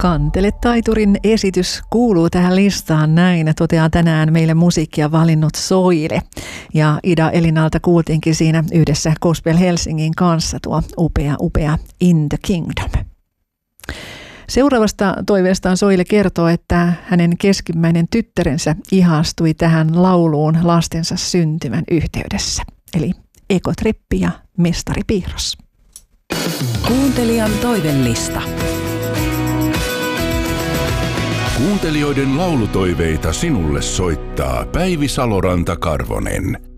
Kantele-taiturin esitys kuuluu tähän listaan näin, toteaa tänään meille musiikkia valinnut Soile. Ja Ida Elinalta kuultiinkin siinä yhdessä Gospel Helsingin kanssa tuo upea In the Kingdom. Seuraavasta toiveestaan Soile kertoo, että hänen keskimmäinen tyttärensä ihastui tähän lauluun lastensa syntymän yhteydessä. Eli Ekotrippi ja Mestari Piirros. Kuuntelijan toivellista. Kuuntelijoiden laulutoiveita sinulle soittaa Päivi Saloranta-Karvonen.